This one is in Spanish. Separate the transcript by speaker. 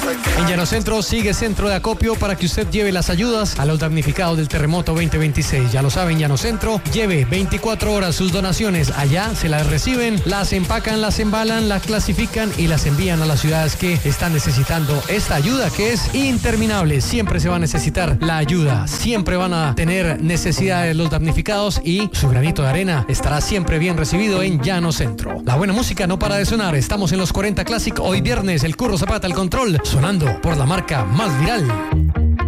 Speaker 1: En Llano Centro sigue centro de acopio para que usted lleve las ayudas a los damnificados del terremoto 2026. Ya lo saben, Llano Centro, lleve 24 horas sus donaciones. Allá se las reciben, las empacan, las embalan, las clasifican y las envían a las ciudades que están necesitando esta ayuda, que es interminable. Siempre se va a necesitar la ayuda, siempre van a tener necesidades los damnificados y su granito de arena estará siempre bien recibido en Llano Centro. La buena música no para de sonar. Estamos en los 40 Classic. Hoy viernes, el Curro Zapata al control, sonando por la marca más viral.